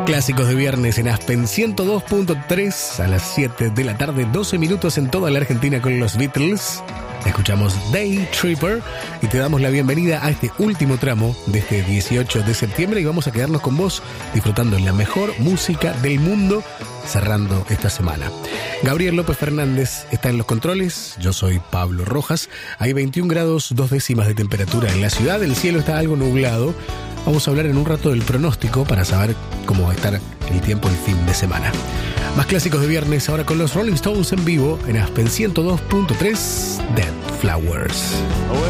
Clásicos de viernes en Aspen 102.3 a las 7 de la tarde, 12 minutos en toda la Argentina con los Beatles. Escuchamos Day Tripper y te damos la bienvenida a este último tramo de este 18 de septiembre y vamos a quedarnos con vos disfrutando la mejor música del mundo cerrando esta semana. Gabriel López Fernández está en los controles, yo soy Pablo Rojas. Hay 21 grados 2 décimas de temperatura en la ciudad, el cielo está algo nublado. Vamos a hablar en un rato del pronóstico para saber cómo va a estar el tiempo el fin de semana. Más clásicos de viernes ahora con los Rolling Stones en vivo en Aspen 102.3 Dead Flowers.